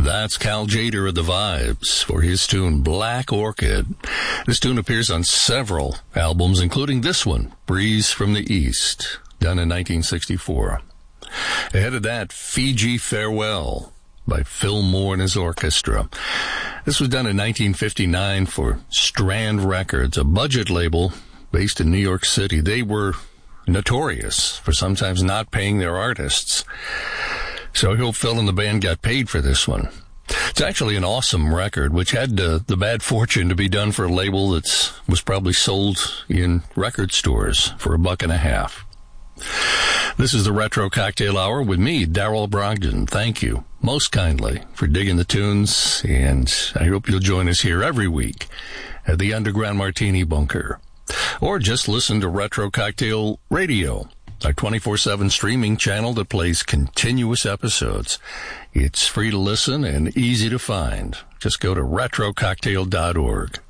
That's Cal Tjader of the Vibes for his tune Black Orchid. This tune appears on several albums, including this one, Breeze from the East, done in 1964. Ahead of that, Fiji Farewell by Phil Moore and his orchestra. This was done in 1959 for Strand Records, a budget label based in New York City. They were notorious for sometimes not paying their artists. So I hope Phil and the band got paid for this one. It's actually an awesome record, which had the bad fortune to be done for a label that was probably sold in record stores for $1.50. This is the Retro Cocktail Hour with me, Darrell Brogdon. Thank you most kindly for digging the tunes, and I hope you'll join us here every week at the Underground Martini Bunker. Or just listen to Retro Cocktail Radio, our 24/7 streaming channel that plays continuous episodes. It's free to listen and easy to find. Just go to retrococktail.org.